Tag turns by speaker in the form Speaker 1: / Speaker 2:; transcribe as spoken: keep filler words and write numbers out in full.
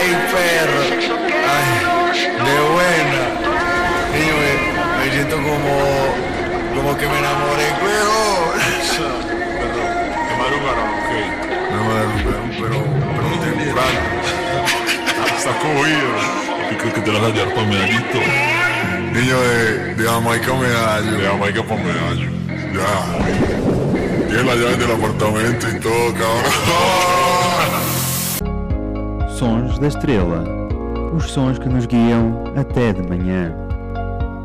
Speaker 1: Ey, perro. Ay, de buena. Niño, me, me siento como, como que me enamoré, huevón.
Speaker 2: Pero, ¿qué madrugaron? Ok.
Speaker 1: No me pero, pero, pero temprano.
Speaker 2: Está cogido. ¿Tú crees que te vas a hallar para medallito?
Speaker 1: Niño de, de Jamaica Medallo.
Speaker 2: De Jamaica para medallo.
Speaker 1: Ya. Tiene la llave del apartamento e todo, cabrão.
Speaker 3: Sons da Estrela. Os sons que nos guiam até de manhã.